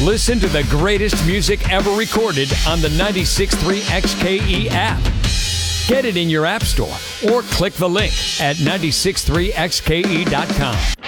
Listen to the greatest music ever recorded on the 96.3 XKE app. Get it in your app store or click the link at 963xke.com.